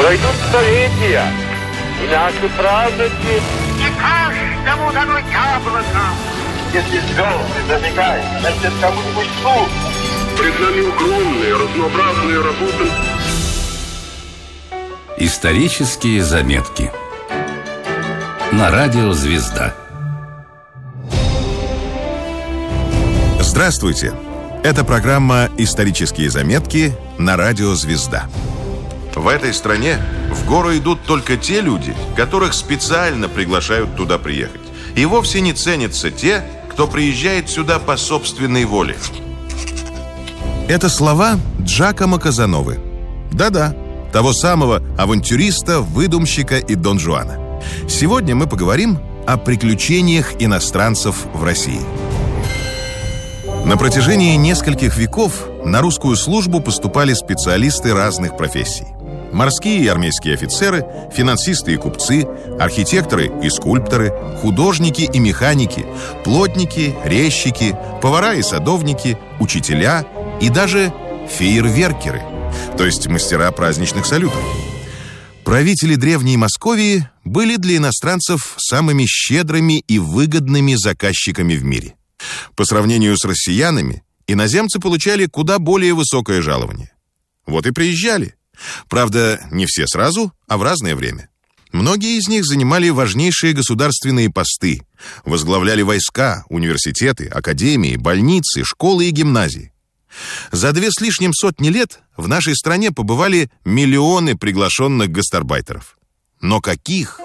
Пройдут столетия, и наши праздники... Не каждому дано яблоко. Если звезды зажигают, значит, кому-нибудь суд. Пред нами огромные, разнообразные работы. Исторические заметки на радио «Звезда». Здравствуйте! Это программа «Исторические заметки» на радио «Звезда». В этой стране в гору идут только те люди, которых специально приглашают туда приехать. И вовсе не ценятся те, кто приезжает сюда по собственной воле. Это слова Джакомо Казановы. Да-да, того самого авантюриста, выдумщика и Дон Жуана. Сегодня мы поговорим о приключениях иностранцев в России. На протяжении нескольких веков на русскую службу поступали специалисты разных профессий. Морские и армейские офицеры, финансисты и купцы, архитекторы и скульпторы, художники и механики, плотники, резчики, повара и садовники, учителя и даже фейерверкеры, то есть мастера праздничных салютов. Правители древней Московии были для иностранцев самыми щедрыми и выгодными заказчиками в мире. По сравнению с россиянами, иноземцы получали куда более высокое жалование. Вот и приезжали. Правда, не все сразу, а в разное время. Многие из них занимали важнейшие государственные посты, возглавляли войска, университеты, академии, больницы, школы и гимназии. За 2 с лишним сотни лет в нашей стране побывали миллионы приглашенных гастарбайтеров. Но каких?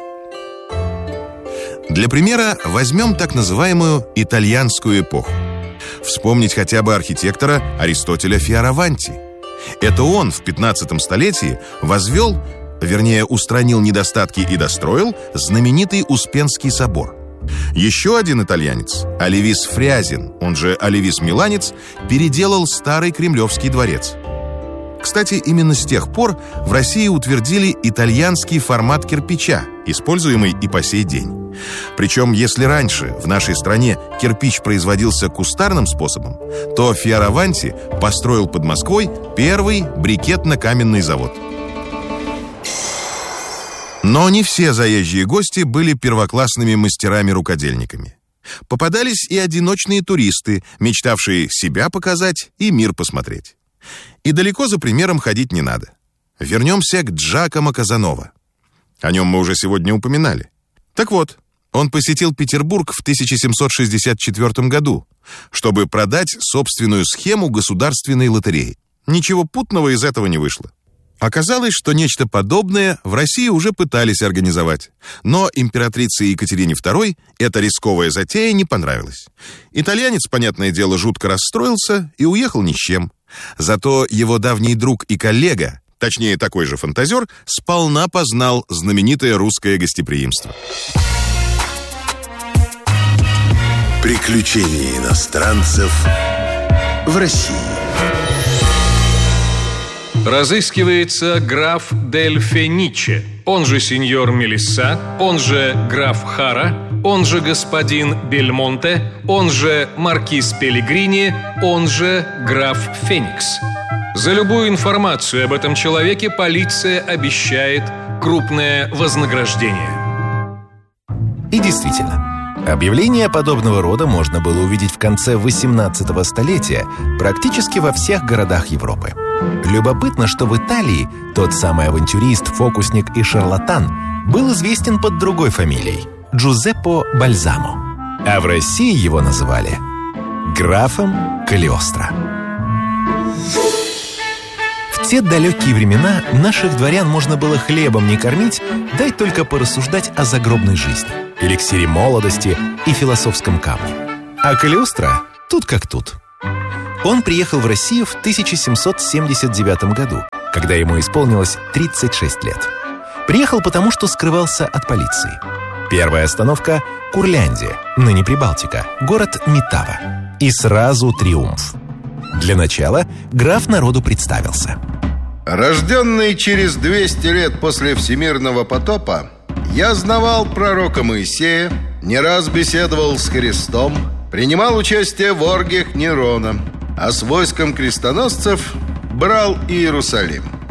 Для примера возьмем так называемую итальянскую эпоху. Вспомнить хотя бы архитектора Аристотеля Фиораванти. Это он в 15 столетии устранил недостатки и достроил знаменитый Успенский собор. Еще один итальянец, Оливис Фрязин, он же Оливис Миланец, переделал старый Кремлевский дворец. Кстати, именно с тех пор в России утвердили итальянский формат кирпича, используемый и по сей день. Причем, если раньше в нашей стране кирпич производился кустарным способом, то Фиораванти построил под Москвой первый брикетно-каменный завод. Но не все заезжие гости были первоклассными мастерами-рукодельниками. Попадались и одиночные туристы, мечтавшие себя показать и мир посмотреть. И далеко за примером ходить не надо. Вернемся к Джакомо Казаново. О нем мы уже сегодня упоминали. Так вот, он посетил Петербург в 1764 году, чтобы продать собственную схему государственной лотереи. Ничего путного из этого не вышло. Оказалось, что нечто подобное в России уже пытались организовать. Но императрице Екатерине II эта рисковая затея не понравилась. Итальянец, понятное дело, жутко расстроился и уехал ни с чем. Зато его давний друг и коллега, точнее такой же фантазер, сполна познал знаменитое русское гостеприимство. Приключения иностранцев в России. Разыскивается граф Дель Фениче, он же сеньор Мелисса, он же граф Хара, он же господин Бельмонте, он же маркиз Пеллегрини, он же граф Феникс. За любую информацию об этом человеке полиция обещает крупное вознаграждение. И действительно, объявление подобного рода можно было увидеть в конце 18 столетия практически во всех городах Европы. Любопытно, что в Италии тот самый авантюрист, фокусник и шарлатан был известен под другой фамилией – Джузеппе Бальзамо. А в России его называли графом Калиостро. В те далекие времена наших дворян можно было хлебом не кормить, дай только порассуждать о загробной жизни, эликсире молодости и философском камне. А Калиостро тут как тут. Он приехал в Россию в 1779 году, когда ему исполнилось 36 лет. Приехал потому, что скрывался от полиции. Первая остановка – Курляндия, ныне Прибалтика, город Метава. И сразу триумф. Для начала граф народу представился. Рожденный через 200 лет после всемирного потопа, я знавал пророка Моисея, не раз беседовал с Христом, принимал участие в оргиях Нерона, а с войском крестоносцев брал Иерусалим.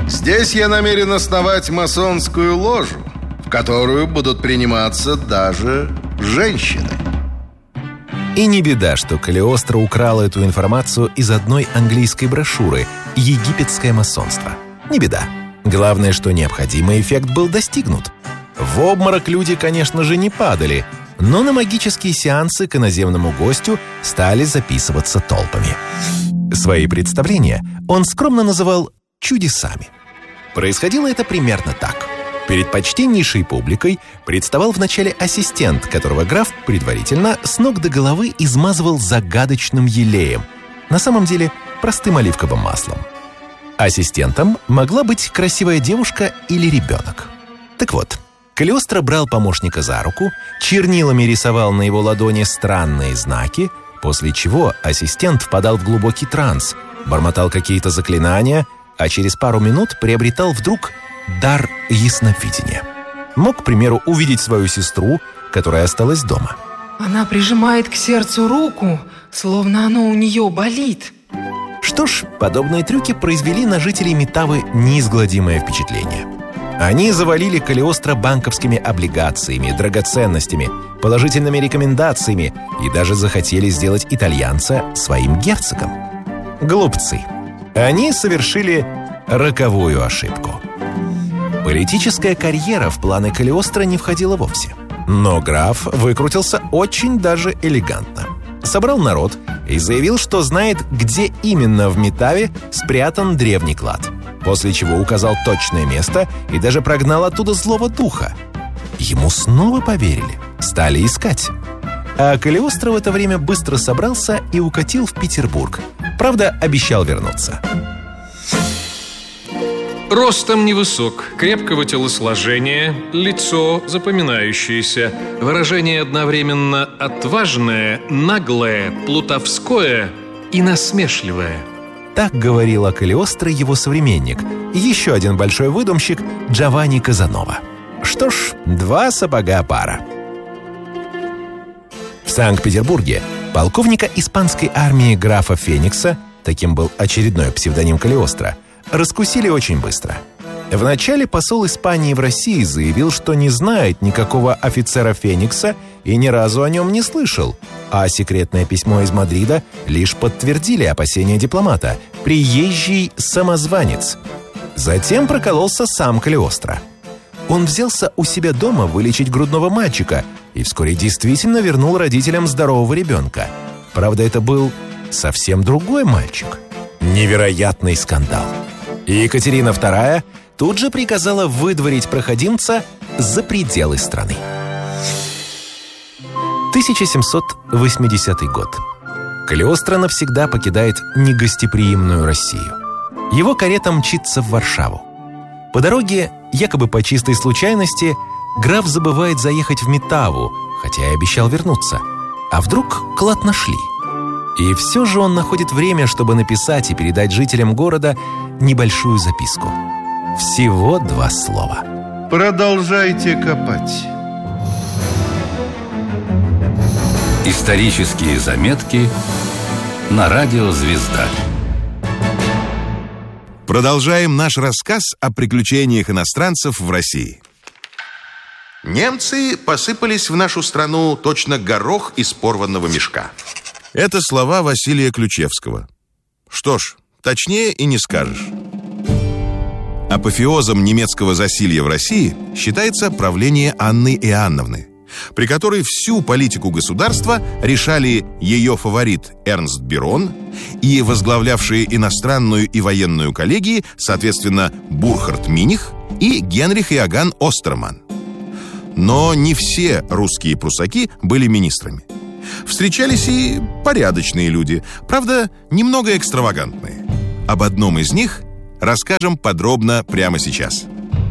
Здесь я намерен основать масонскую ложу, в которую будут приниматься даже женщины. И не беда, что Калиостро украл эту информацию из одной английской брошюры «Египетское масонство». Не беда. Главное, что необходимый эффект был достигнут. В обморок люди, конечно же, не падали, но на магические сеансы к иноземному гостю стали записываться толпами. Свои представления он скромно называл «чудесами». Происходило это примерно так. Перед почтеннейшей публикой представал вначале ассистент, которого граф предварительно с ног до головы измазывал загадочным елеем, на самом деле простым оливковым маслом. Ассистентом могла быть красивая девушка или ребенок. Так вот, Калиостро брал помощника за руку, чернилами рисовал на его ладони странные знаки, после чего ассистент впадал в глубокий транс, бормотал какие-то заклинания, а через пару минут приобретал вдруг дар ясновидения. Мог, к примеру, увидеть свою сестру, которая осталась дома. Она прижимает к сердцу руку, словно оно у нее болит. Что ж, подобные трюки произвели на жителей Метавы неизгладимое впечатление. Они завалили Калиостро банковскими облигациями, драгоценностями, положительными рекомендациями и даже захотели сделать итальянца своим герцогом. Глупцы. Они совершили роковую ошибку. Политическая карьера в планы Калиостро не входила вовсе. Но граф выкрутился очень даже элегантно. Собрал народ и заявил, что знает, где именно в Метаве спрятан древний клад. После чего указал точное место и даже прогнал оттуда злого духа. Ему снова поверили, стали искать. А Калиостро в это время быстро собрался и укатил в Петербург. Правда, обещал вернуться. Ростом невысок, крепкого телосложения, лицо запоминающееся, выражение одновременно отважное, наглое, плутовское и насмешливое. Так говорил о Калиостро его современник, еще один большой выдумщик Джованни Казанова. Что ж, два сапога пара. В Санкт-Петербурге полковника испанской армии графа Феникса, таким был очередной псевдоним Калиостро, раскусили очень быстро. Вначале посол Испании в России заявил, что не знает никакого офицера Феникса и ни разу о нем не слышал, а секретное письмо из Мадрида лишь подтвердили опасения дипломата – приезжий самозванец. Затем прокололся сам Калиостро. Он взялся у себя дома вылечить грудного мальчика и вскоре действительно вернул родителям здорового ребенка. Правда, это был совсем другой мальчик. Невероятный скандал. И Екатерина II тут же приказала выдворить проходимца за пределы страны. 1780 год. Калиостро навсегда покидает негостеприимную Россию. Его карета мчится в Варшаву. По дороге, якобы по чистой случайности, граф забывает заехать в Метаву, хотя и обещал вернуться. А вдруг клад нашли? И все же он находит время, чтобы написать и передать жителям города небольшую записку. Всего 2 слова. Продолжайте копать. Исторические заметки на радио «Звезда». Продолжаем наш рассказ о приключениях иностранцев в России. Немцы посыпались в нашу страну точно горох из порванного мешка. Это слова Василия Ключевского. Что ж, точнее и не скажешь. Апофеозом немецкого засилья в России считается правление Анны Иоанновны, при которой всю политику государства решали ее фаворит Эрнст Берон и возглавлявшие иностранную и военную коллегии, соответственно, Бурхард Миних и Генрих Иоганн Остерман. Но не все русские прусаки были министрами. Встречались и порядочные люди, правда, немного экстравагантные. Об одном из них расскажем подробно прямо сейчас.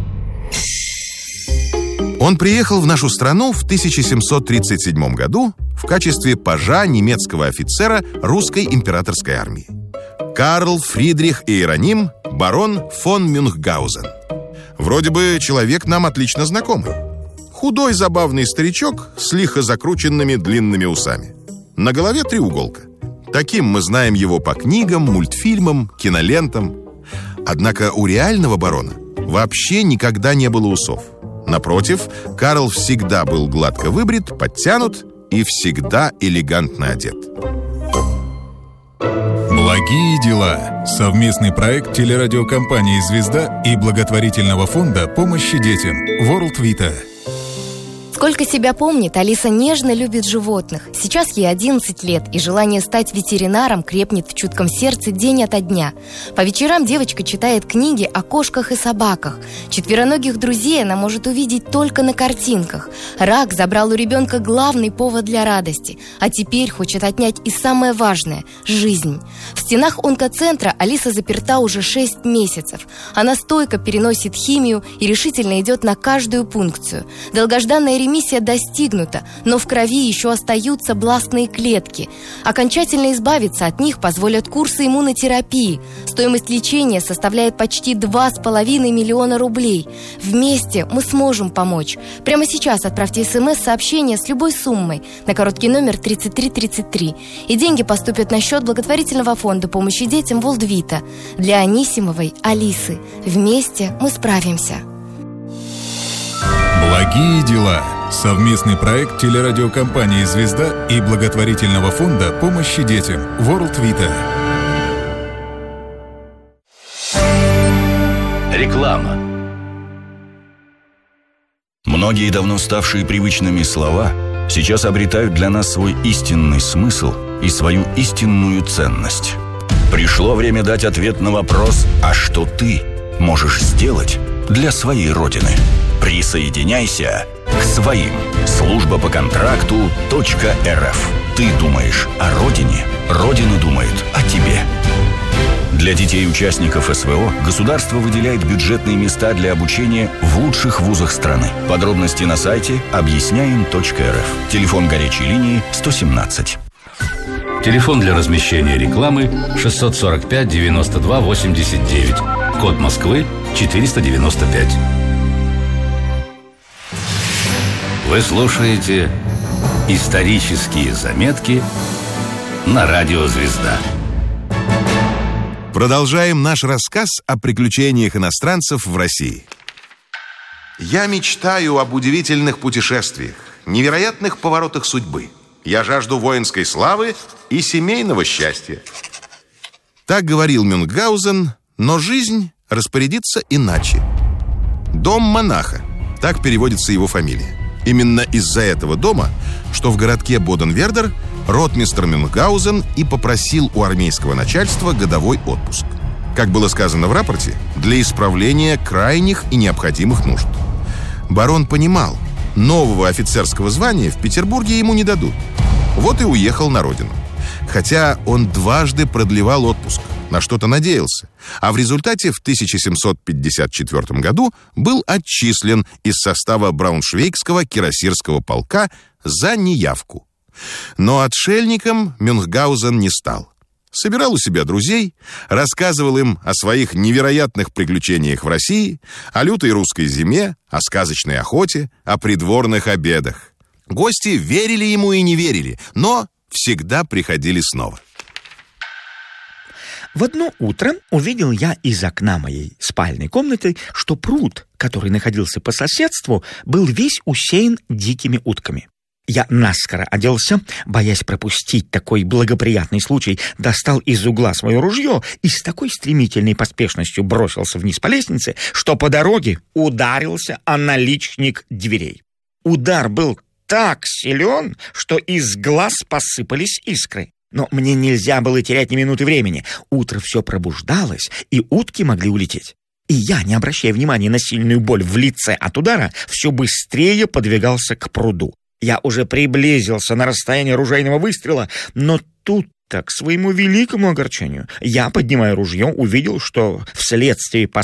Он приехал в нашу страну в 1737 году в качестве пажа немецкого офицера русской императорской армии. Карл Фридрих Иероним, барон фон Мюнхгаузен. Вроде бы человек нам отлично знакомый. Худой забавный старичок с лихо закрученными длинными усами. На голове треуголка. Таким мы знаем его по книгам, мультфильмам, кинолентам. Однако у реального барона вообще никогда не было усов. Напротив, Карл всегда был гладко выбрит, подтянут и всегда элегантно одет. Благие дела. Совместный проект телерадиокомпании «Звезда» и благотворительного фонда помощи детям World Vita. Сколько себя помнит, Алиса нежно любит животных. Сейчас ей 11 лет, и желание стать ветеринаром крепнет в чутком сердце день ото дня. По вечерам девочка читает книги о кошках и собаках. Четвероногих друзей она может увидеть только на картинках. Рак забрал у ребенка главный повод для радости, а теперь хочет отнять и самое важное – жизнь. В стенах онкоцентра Алиса заперта уже 6 месяцев. Она стойко переносит химию и решительно идет на каждую пункцию. Долгожданная ремиссия достигнута, но в крови еще остаются бластные клетки. Окончательно избавиться от них позволят курсы иммунотерапии. Стоимость лечения составляет почти 2,5 миллиона рублей. Вместе мы сможем помочь. Прямо сейчас отправьте СМС-сообщение с любой суммой на короткий номер 3333. И деньги поступят на счет благотворительного фонда помощи детям World Vita для Анисимовой Алисы. Вместе мы справимся. Благие дела. Совместный проект телерадиокомпании «Звезда» и благотворительного фонда помощи детям World Vita. Реклама. Многие давно ставшие привычными слова сейчас обретают для нас свой истинный смысл и свою истинную ценность. Пришло время дать ответ на вопрос: а что ты можешь сделать для своей Родины? Присоединяйся к своим. Служба по контракту .рф. Ты думаешь о Родине, Родина думает о тебе. Для детей-участников СВО государство выделяет бюджетные места для обучения в лучших вузах страны. Подробности на сайте объясняем.рф. Телефон горячей линии 117. Телефон для размещения рекламы 645 92 89. Код Москвы 495. Вы слушаете «Исторические заметки» на радио «Звезда». Продолжаем наш рассказ о приключениях иностранцев в России. Я мечтаю об удивительных путешествиях, невероятных поворотах судьбы. Я жажду воинской славы и семейного счастья. Так говорил Мюнхгаузен, но жизнь распорядится иначе. Дом монаха, так переводится его фамилия. Именно из-за этого дома, что в городке Боденвердер, ротмистр Мюнхгаузен и попросил у армейского начальства годовой отпуск. Как было сказано в рапорте, для исправления крайних и необходимых нужд. Барон понимал, нового офицерского звания в Петербурге ему не дадут. Вот и уехал на родину. Хотя он дважды продлевал отпуск, на что-то надеялся, а в результате в 1754 году был отчислен из состава Брауншвейгского кирасирского полка за неявку. Но отшельником Мюнхгаузен не стал. Собирал у себя друзей, рассказывал им о своих невероятных приключениях в России, о лютой русской зиме, о сказочной охоте, о придворных обедах. Гости верили ему и не верили, но всегда приходили снова. В одно утро увидел я из окна моей спальной комнаты, что пруд, который находился по соседству, был весь усеян дикими утками. Я наскоро оделся, боясь пропустить такой благоприятный случай, достал из угла свое ружье и с такой стремительной поспешностью бросился вниз по лестнице, что по дороге ударился о наличник дверей. Удар был так силен, что из глаз посыпались искры. Но мне нельзя было терять ни минуты времени. Утро все пробуждалось, и утки могли улететь. И я, не обращая внимания на сильную боль в лице от удара, все быстрее подвигался к пруду. Я уже приблизился на расстояние ружейного выстрела, но тут-то, к своему великому огорчению, я, поднимая ружье, увидел, что вследствие